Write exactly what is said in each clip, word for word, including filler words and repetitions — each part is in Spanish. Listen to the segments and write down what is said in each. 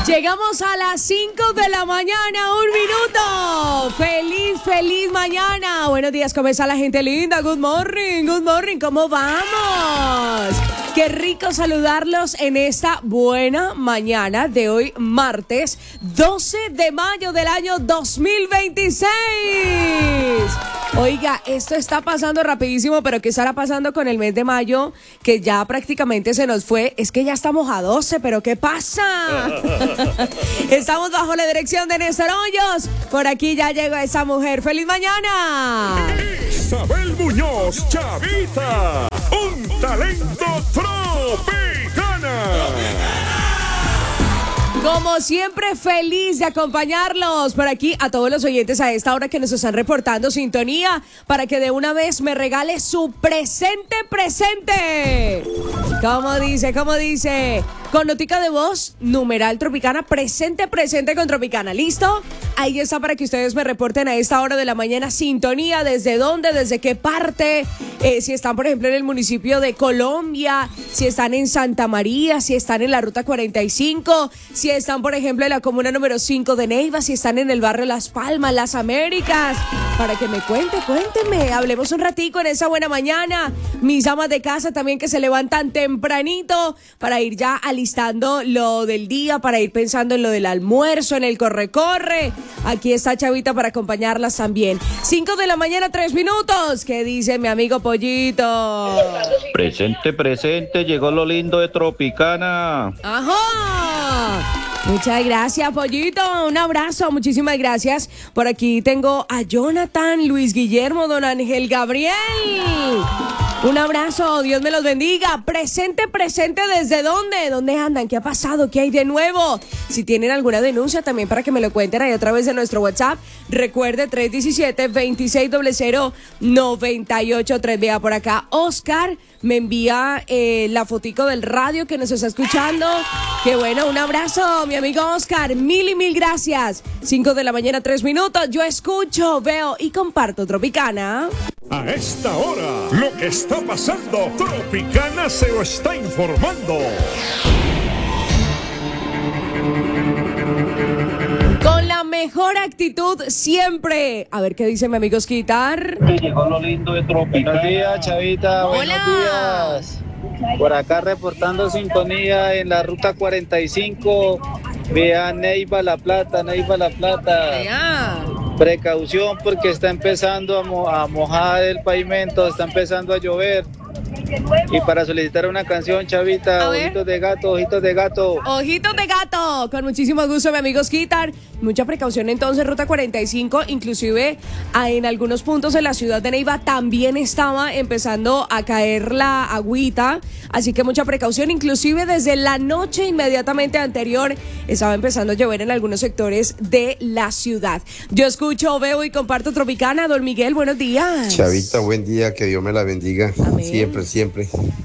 Llegamos a las cinco de la mañana, un minuto. Feliz, feliz mañana. Buenos días, ¿cómo está la gente linda? Good morning, good morning, ¿cómo vamos? Qué rico saludarlos en esta buena mañana de hoy, martes doce de mayo del año dos mil veintiséis. Oiga, esto está pasando rapidísimo, pero ¿qué estará pasando con el mes de mayo? Que ya prácticamente se nos fue. Es que ya estamos a doce, pero ¿qué pasa? Estamos bajo la dirección de Néstor Hoyos. Por aquí ya llegó esa mujer. ¡Feliz mañana! Isabel Muñoz, Chavita, un talento tropicana. Como siempre, feliz de acompañarlos por aquí a todos los oyentes a esta hora que nos están reportando sintonía para que de una vez me regale su presente presente. ¿Cómo dice? ¿Cómo dice? Con notica de voz, numeral Tropicana, presente presente con Tropicana. ¿Listo? Ahí está para que ustedes me reporten a esta hora de la mañana sintonía, desde dónde, desde qué parte, eh, si están por ejemplo en el municipio de Colombia, si están en Santa María, si están en la ruta cuarenta y cinco, si están por ejemplo en la comuna número cinco de Neiva, si están en el barrio Las Palmas, Las Américas, para que me cuente, cuéntenme, hablemos un ratico en esa buena mañana. Mis amas de casa también que se levantan tempranito para ir ya alistando lo del día, para ir pensando en lo del almuerzo, en el corre-corre. Aquí está Chavita para acompañarlas también. cinco de la mañana, tres minutos. ¿Qué dice mi amigo Pollito? Presente, presente, llegó lo lindo de Tropicana. ¡Ajá! Muchas gracias, Pollito. Un abrazo, muchísimas gracias. Por aquí tengo a Jonathan, Luis Guillermo, don Ángel Gabriel. Un abrazo, Dios me los bendiga. Presente, presente, ¿desde dónde? ¿Dónde andan? ¿Qué ha pasado? ¿Qué hay de nuevo? Si tienen alguna denuncia también para que me lo cuenten ahí a través de nuestro WhatsApp. Recuerde tres uno siete, dos seis cero cero, nueve ocho tres. Vea por acá, Oscar me envía eh, la fotico del radio que nos está escuchando. Qué bueno, un abrazo, mi amigo Oscar. Mil y mil gracias. cinco de la mañana, tres minutos. Yo escucho, veo y comparto Tropicana. A esta hora, lo que está pasando, Tropicana se lo está informando. Con la mejor actitud siempre. A ver qué dice mi amigo Osquitar. Llegó lo lindo de Tropicana. Buenos días, Chavita. Hola. Buenos días. Por acá reportando sintonía en la ruta cuarenta y cinco. Vía Neiva La Plata, Neiva La Plata. Ya. Precaución porque está empezando a, mo- a mojar el pavimento, está empezando a llover. Y para solicitar una canción, Chavita, A ver. ojitos de gato, ojitos de gato. Ojitos de gato, con muchísimo gusto, mi amigo Skitar. Mucha precaución entonces, ruta cuarenta y cinco, inclusive a, en algunos puntos de la ciudad de Neiva también estaba empezando a caer la agüita, así que mucha precaución, inclusive desde la noche inmediatamente anterior estaba empezando a llover en algunos sectores de la ciudad. Yo escucho, veo y comparto Tropicana. Don Miguel, buenos días. Chavita, buen día, que Dios me la bendiga. Amén. Siempre, siempre.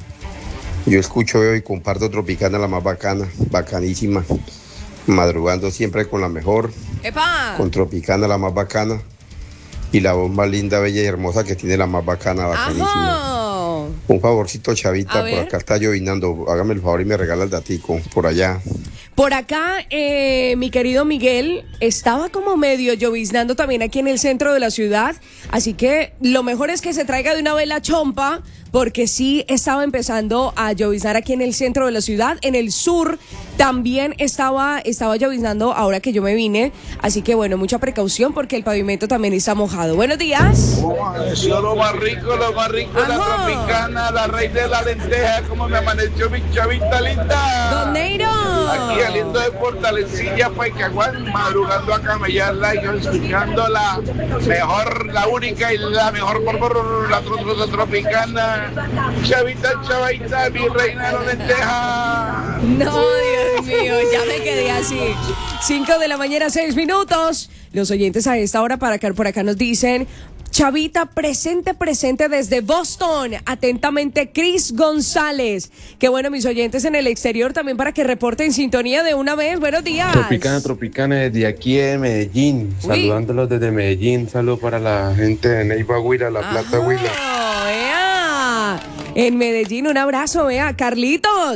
Yo escucho, veo y comparto Tropicana, la más bacana, bacanísima. Madrugando siempre con la mejor, ¡Epa! con Tropicana, la más bacana. Y la voz más linda, bella y hermosa que tiene la más bacana, bacanísima. ¡Ajá! Un favorcito, Chavita, A por ver. acá está llovinando. Hágame el favor y me regala el datico, por allá. Por acá, eh, mi querido Miguel, estaba como medio lloviznando también aquí en el centro de la ciudad, así que lo mejor es que se traiga de una vez la chompa, porque sí estaba empezando a lloviznar aquí en el centro de la ciudad. En el sur también estaba, estaba lloviznando ahora que yo me vine, así que bueno, mucha precaución porque el pavimento también está mojado. Buenos días. Amaneció lo más rico, lo más rico de la Ajá. Tropicana, la reina de la lenteja, como me amaneció mi Chavita linda. Don Neiro. Aquí saliendo de Fortalecilla, Paicaguán, madrugando a camellarla y yo escuchando la mejor, la única y la mejor por, por la tro- tro- Tropicana. Chavita, Chavita, mi reina de la lenteja. No, Dios mío, ya me quedé así. cinco de la mañana, seis minutos. Los oyentes a esta hora para acá, por acá nos dicen: Chavita, presente, presente desde Boston. Atentamente, Cris González. Qué bueno, mis oyentes en el exterior también para que reporten sintonía de una vez. Buenos días. Tropicana, Tropicana, desde aquí en Medellín. Uy. Saludándolos desde Medellín. Saludos para la gente de Neiva, Huila, La Plata, Ajá, Huila. vea. En Medellín, un abrazo, vea. Carlitos.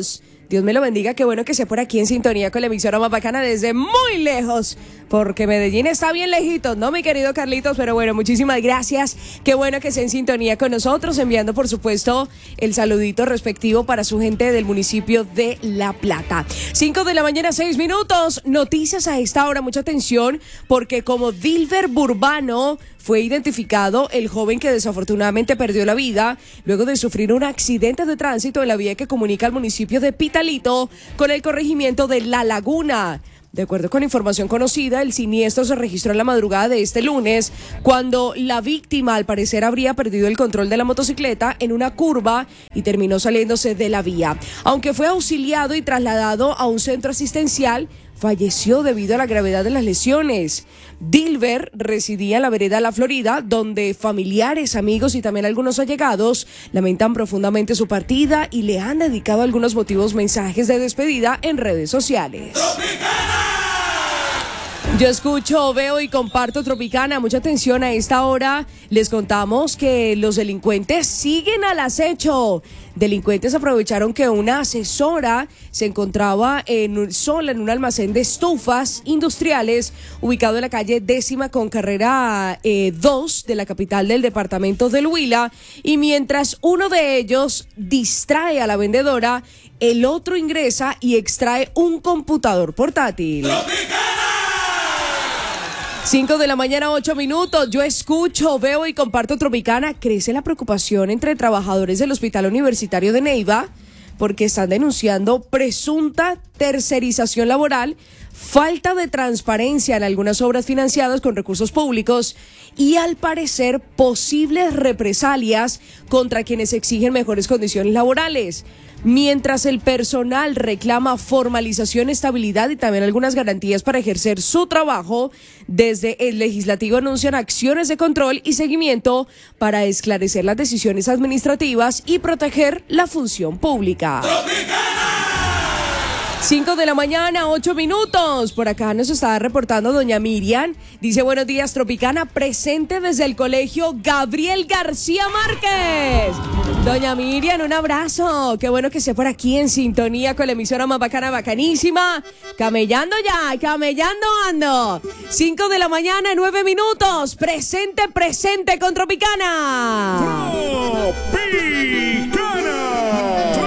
Dios me lo bendiga, qué bueno que esté por aquí en sintonía con la emisora más bacana desde muy lejos, porque Medellín está bien lejito, ¿no, mi querido Carlitos? Pero bueno, muchísimas gracias, qué bueno que esté en sintonía con nosotros, enviando por supuesto el saludito respectivo para su gente del municipio de La Plata. cinco de la mañana, seis minutos, noticias a esta hora, mucha atención, porque como Dilber Burbano fue identificado el joven que desafortunadamente perdió la vida luego de sufrir un accidente de tránsito en la vía que comunica al municipio de Pitalito con el corregimiento de La Laguna. De acuerdo con información conocida, el siniestro se registró en la madrugada de este lunes, cuando la víctima al parecer habría perdido el control de la motocicleta en una curva y terminó saliéndose de la vía. Aunque fue auxiliado y trasladado a un centro asistencial, falleció debido a la gravedad de las lesiones. Dilber residía en la vereda La Florida, donde familiares, amigos y también algunos allegados lamentan profundamente su partida y le han dedicado algunos motivos mensajes de despedida en redes sociales. Yo escucho, veo y comparto Tropicana. Mucha atención a esta hora. Les contamos que los delincuentes siguen al acecho. Delincuentes aprovecharon que una asesora se encontraba en, sola en un almacén de estufas industriales ubicado en la calle décima con carrera eh, dos de la capital del departamento del Huila. Y mientras uno de ellos distrae a la vendedora, el otro ingresa y extrae un computador portátil. cinco de la mañana, ocho minutos. Yo escucho, veo y comparto Tropicana. Crece la preocupación entre trabajadores del Hospital Universitario de Neiva porque están denunciando presunta tercerización laboral, falta de transparencia en algunas obras financiadas con recursos públicos y, al parecer, posibles represalias contra quienes exigen mejores condiciones laborales. Mientras el personal reclama formalización, estabilidad y también algunas garantías para ejercer su trabajo, desde el legislativo anuncian acciones de control y seguimiento para esclarecer las decisiones administrativas y proteger la función pública. cinco de la mañana, ocho minutos. Por acá nos está reportando doña Miriam. Dice, buenos días, Tropicana, presente desde el colegio Gabriel García Márquez. Doña Miriam, un abrazo. Qué bueno que esté por aquí en sintonía con la emisora más bacana, bacanísima. Camellando ya, camellando ando. cinco de la mañana, nueve minutos. Presente, presente con Tropicana. Tropi.